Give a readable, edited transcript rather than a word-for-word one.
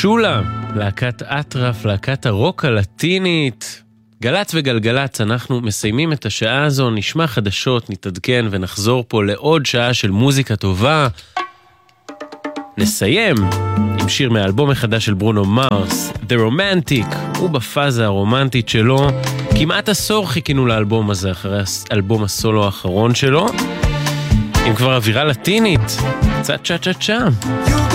שולה, להקת אטרף, להקת הרוק הלטינית. גלץ וגלגלץ, אנחנו מסיימים את השעה הזו, נשמע חדשות, נתעדכן ונחזור פה לעוד שעה של מוזיקה טובה. נסיים עם שיר מהאלבום החדש של ברונו מרס, The Romantic. הוא בפאזה הרומנטית שלו, כמעט עשור חיכינו לאלבום הזה אחרי אלבום הסולו האחרון שלו. אם כבר אווירה לטינית, קצת צ'ה צ'ה צ'ה.